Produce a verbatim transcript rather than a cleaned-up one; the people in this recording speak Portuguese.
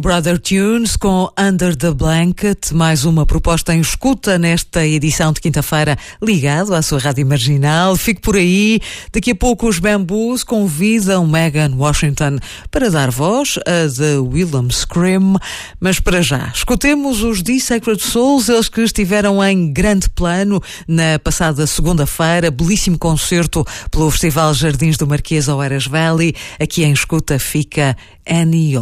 Brother Tunes com Under the Blanket, mais uma proposta em escuta nesta edição de quinta-feira, ligado à sua rádio marginal. Fique por aí. Daqui a pouco os Bamboos convidam Megan Washington para dar voz a The Willem Scream. Mas para já, escutemos os The Sacred Souls, eles que estiveram em grande plano na passada segunda-feira. Belíssimo concerto pelo Festival Jardins do Marquês ao Eras Valley. Aqui em escuta fica Annie